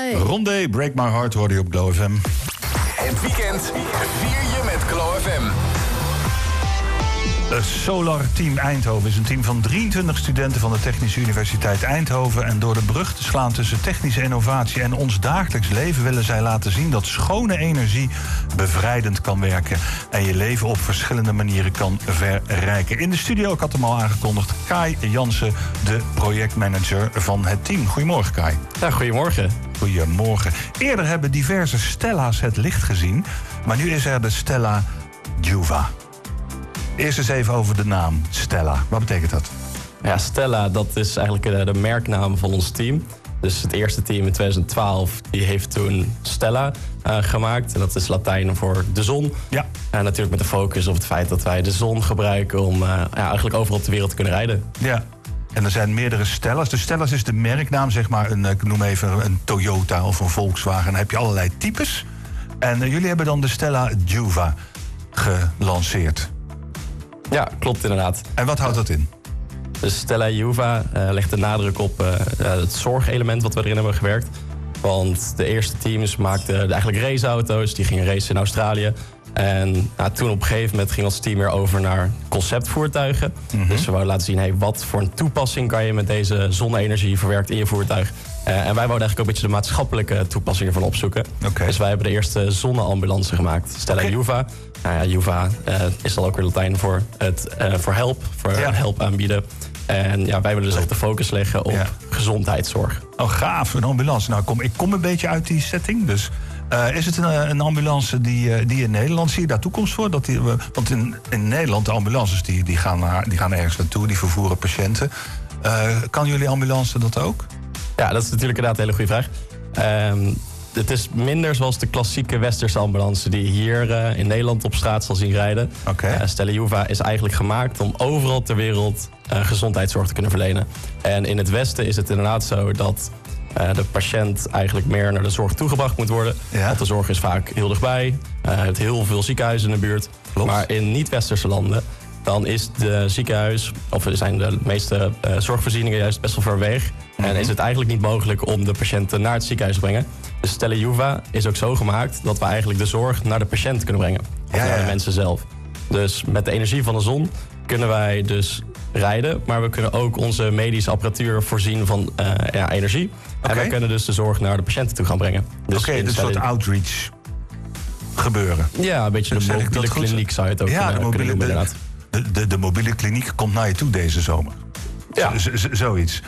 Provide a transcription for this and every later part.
Rondé, Break My Heart hoorde je op Glow FM. Het weekend vier je met Glow FM. Het Solar Team Eindhoven is een team van 23 studenten van de Technische Universiteit Eindhoven. En door de brug te slaan tussen technische innovatie en ons dagelijks leven willen zij laten zien dat schone energie bevrijdend kan werken en je leven op verschillende manieren kan verrijken. In de studio, ik had hem al aangekondigd, Kai Jansen, de projectmanager van het team. Goedemorgen, Kai. Ja, goedemorgen. Goedemorgen. Eerder hebben diverse Stella's het licht gezien, maar nu is er de Stella Juva. Eerst eens even over de naam Stella. Wat betekent dat? Ja, Stella, dat is eigenlijk de merknaam van ons team. Dus het eerste team in 2012, die heeft toen Stella gemaakt. En dat is Latijn voor de zon. Ja. En natuurlijk met de focus op het feit dat wij de zon gebruiken om eigenlijk overal op de wereld te kunnen rijden. Ja. En er zijn meerdere Stella's. De Stella's is de merknaam, zeg maar, ik noem even een Toyota of een Volkswagen. Dan heb je allerlei types. En jullie hebben dan de Stella Juva gelanceerd. Ja, klopt inderdaad. En wat houdt dat in? Dus Stella Juva legt de nadruk op het zorgelement wat we erin hebben gewerkt. Want de eerste teams maakten eigenlijk raceauto's. Die gingen racen in Australië. En toen op een gegeven moment ging ons team weer over naar conceptvoertuigen. Mm-hmm. Dus we wouden laten zien, wat voor een toepassing kan je met deze zonne-energie verwerkt in je voertuig. En wij wouden eigenlijk ook een beetje de maatschappelijke toepassingen van opzoeken. Okay. Dus wij hebben de eerste zonneambulance gemaakt. Stella Juva. Juva is dan ook weer Latijn voor help. Help aanbieden. En wij willen dus echt de focus leggen op gezondheidszorg. Oh, gaaf, een ambulance. Nou, ik kom een beetje uit die setting, dus... is het een ambulance die in Nederland, zie je daar toekomst voor? Want in Nederland, de ambulances die gaan ergens naartoe, die vervoeren patiënten. Kan jullie ambulance dat ook? Ja, dat is natuurlijk inderdaad een hele goede vraag. Het is minder zoals de klassieke westerse ambulance die je hier in Nederland op straat zal zien rijden. Okay. Stella Juva is eigenlijk gemaakt om overal ter wereld gezondheidszorg te kunnen verlenen. En in het Westen is het inderdaad zo dat de patiënt eigenlijk meer naar de zorg toegebracht moet worden. Ja. Want de zorg is vaak heel dichtbij. Je hebt heel veel ziekenhuizen in de buurt. Klopt. Maar in niet-westerse landen, dan is de ziekenhuis, of zijn de meeste zorgvoorzieningen juist best wel ver weg. Mm-hmm. En is het eigenlijk niet mogelijk om de patiënten naar het ziekenhuis te brengen. Dus Stella Juva is ook zo gemaakt dat we eigenlijk de zorg naar de patiënt kunnen brengen. Of naar de mensen zelf. Dus met de energie van de zon kunnen wij dus rijden, maar we kunnen ook onze medische apparatuur voorzien van energie. Okay. En we kunnen dus de zorg naar de patiënten toe gaan brengen. Dus dus een soort outreach gebeuren. Ja, een beetje de mobiele kliniek zou je het ook kunnen noemen, inderdaad. De mobiele kliniek komt naar je toe deze zomer. Ja. Zoiets.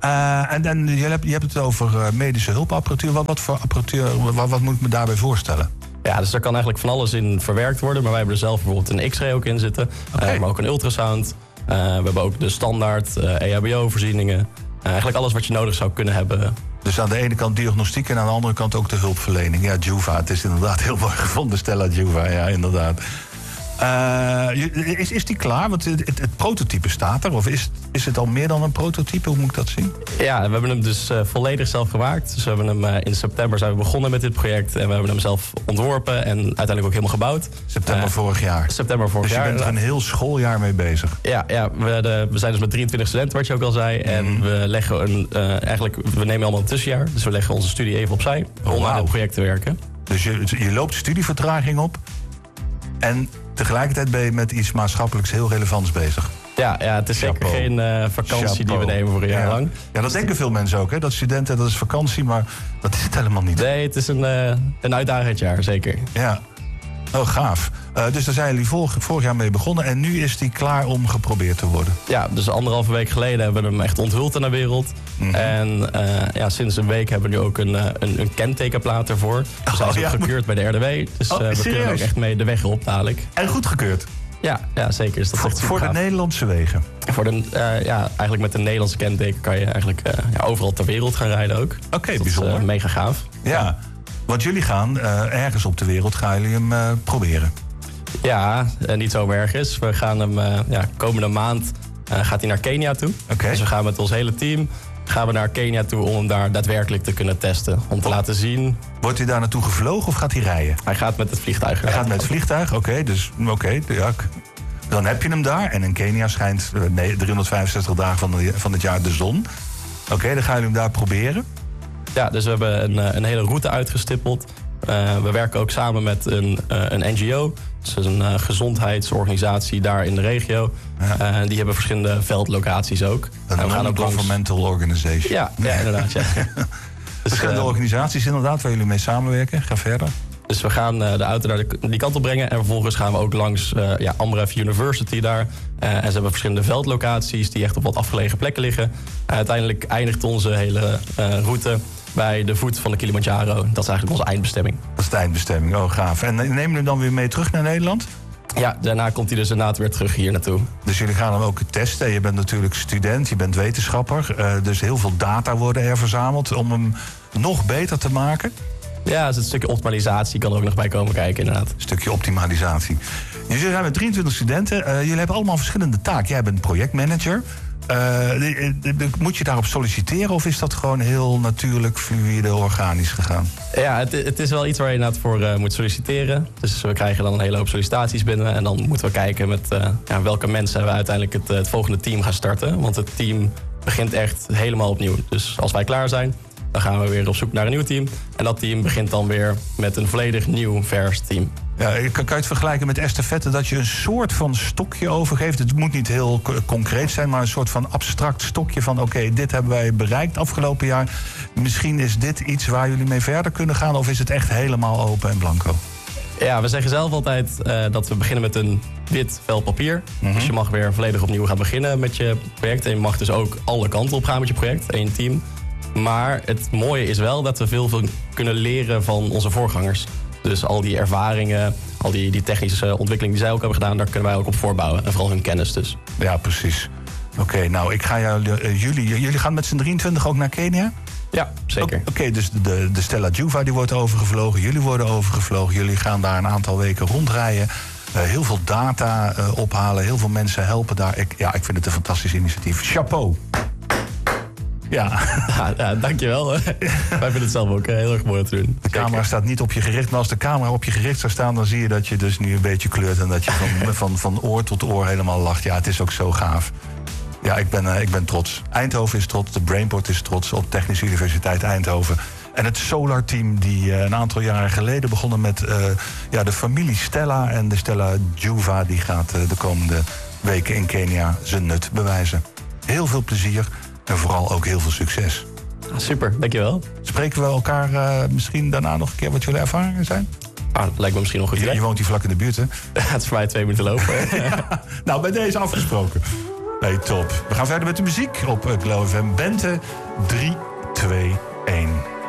En je hebt het over medische hulpapparatuur. Wat voor apparatuur, wat moet ik me daarbij voorstellen? Ja, dus daar kan eigenlijk van alles in verwerkt worden. Maar wij hebben er zelf bijvoorbeeld een X-ray ook in zitten. Okay. Maar ook een ultrasound. We hebben ook de standaard EHBO-voorzieningen. Eigenlijk alles wat je nodig zou kunnen hebben. Dus aan de ene kant diagnostiek en aan de andere kant ook de hulpverlening. Ja, Juva, het is inderdaad heel mooi gevonden, Stella Juva. Ja, inderdaad. Is die klaar? Want het prototype staat er. Of is het al meer dan een prototype? Hoe moet ik dat zien? Ja, we hebben hem dus volledig zelf gemaakt. Dus we hebben hem in september zijn we begonnen met dit project. En we hebben hem zelf ontworpen en uiteindelijk ook helemaal gebouwd. September vorig jaar. Dus je bent er een heel schooljaar mee bezig. Ja, we zijn dus met 23 studenten, wat je ook al zei. En we leggen we nemen allemaal een tussenjaar. Dus we leggen onze studie even opzij om aan het project te werken. Dus je loopt studievertraging op. En tegelijkertijd ben je met iets maatschappelijks heel relevants bezig. Ja, het is zeker geen vakantie die we nemen voor een jaar lang. Ja, dat denken veel mensen ook, hè? Dat studenten, dat is vakantie, maar dat is het helemaal niet. Nee, het is een uitdagend jaar, zeker. Ja, oh gaaf. Dus daar zijn jullie vorig jaar mee begonnen en nu is die klaar om geprobeerd te worden. Ja, dus 1,5 week geleden hebben we hem echt onthuld aan de wereld. Mm-hmm. En sinds een week hebben we nu ook een kentekenplaat ervoor. Dus hij is ook gekeurd bij de RDW. Dus we kunnen ook echt mee de weg op dadelijk. En goedgekeurd? Ja, zeker. Dus dat voor de Nederlandse wegen? Eigenlijk met een Nederlandse kenteken kan je eigenlijk overal ter wereld gaan rijden ook. Oké, bijzonder. Mega gaaf. Ja, want jullie gaan ergens op de wereld gaan jullie hem proberen. Ja, niet zomaar ergens. We gaan hem komende maand gaat hij naar Kenia toe. Okay. Dus we gaan met ons hele team naar Kenia toe om hem daar daadwerkelijk te kunnen testen. Om te laten zien. Wordt hij daar naartoe gevlogen of gaat hij rijden? Hij gaat met het vliegtuig. Hij gaat met het vliegtuig, oké. Dan heb je hem daar. En in Kenia schijnt 365 dagen van het jaar de zon. Oké, dan gaan jullie hem daar proberen. Ja, dus we hebben een hele route uitgestippeld. We werken ook samen met een NGO. Dus een gezondheidsorganisatie daar in de regio. Ja. Die hebben verschillende veldlocaties ook. Een non-governmental organization. Ja, inderdaad. Ja. Verschillende organisaties inderdaad, waar jullie mee samenwerken. Ga verder. Dus we gaan de auto naar die kant op brengen. En vervolgens gaan we ook langs Amref University daar. En ze hebben verschillende veldlocaties die echt op wat afgelegen plekken liggen. Uiteindelijk eindigt onze hele route bij de voet van de Kilimanjaro. Dat is eigenlijk onze eindbestemming. Dat is de eindbestemming, oh gaaf. En nemen jullie dan weer mee terug naar Nederland? Ja, daarna komt hij dus inderdaad weer terug hier naartoe. Dus jullie gaan hem ook testen. Je bent natuurlijk student, je bent wetenschapper. Dus heel veel data worden er verzameld om hem nog beter te maken. Ja, dus een stukje optimalisatie kan er ook nog bij komen kijken, inderdaad. Een stukje optimalisatie. Jullie zijn met 23 studenten. Jullie hebben allemaal verschillende taken. Jij bent projectmanager. Moet je daarop solliciteren of is dat gewoon heel natuurlijk, fluïde, organisch gegaan? Ja, het is wel iets waar je inderdaad voor moet solliciteren. Dus we krijgen dan een hele hoop sollicitaties binnen. En dan moeten we kijken met welke mensen we uiteindelijk het volgende team gaan starten. Want het team begint echt helemaal opnieuw. Dus als wij klaar zijn, dan gaan we weer op zoek naar een nieuw team. En dat team begint dan weer met een volledig nieuw, vers team. Ja, kan je het vergelijken met estafette dat je een soort van stokje overgeeft? Het moet niet heel concreet zijn, maar een soort van abstract stokje van oké, dit hebben wij bereikt afgelopen jaar. Misschien is dit iets waar jullie mee verder kunnen gaan of is het echt helemaal open en blanco? Ja, we zeggen zelf altijd dat we beginnen met een wit vel papier. Mm-hmm. Dus je mag weer volledig opnieuw gaan beginnen met je project. En je mag dus ook alle kanten op gaan met je project, één team. Maar het mooie is wel dat we veel kunnen leren van onze voorgangers. Dus al die ervaringen, al die technische ontwikkeling die zij ook hebben gedaan, daar kunnen wij ook op voorbouwen. En vooral hun kennis dus. Ja, precies. Oké, nou, ik ga jullie gaan met z'n 23 ook naar Kenia? Ja, zeker. Oké, dus de Stella Juva die wordt overgevlogen, jullie worden overgevlogen. Jullie gaan daar een aantal weken rondrijden. Heel veel data ophalen, heel veel mensen helpen daar. Ik vind het een fantastisch initiatief. Chapeau! Ja, dankjewel. Wij vinden het zelf ook heel erg mooi om te doen. De camera staat niet op je gericht, maar als de camera op je gericht zou staan, dan zie je dat je dus nu een beetje kleurt en dat je van oor tot oor helemaal lacht. Ja, het is ook zo gaaf. Ja, ik ben trots. Eindhoven is trots, de Brainport is trots op Technische Universiteit Eindhoven. En het Solar Team die een aantal jaren geleden begonnen met de familie Stella. En de Stella Juva die gaat de komende weken in Kenia zijn nut bewijzen. Heel veel plezier. En vooral ook heel veel succes. Super, dankjewel. Spreken we elkaar misschien daarna nog een keer wat jullie ervaringen zijn? Dat lijkt me misschien nog goed. Je woont hier vlak in de buurt, hè? Het is voor mij 2 minuten lopen. Nou, bij deze afgesproken. Nee, top. We gaan verder met de muziek op Glow FM. Bente 3, 2, 1.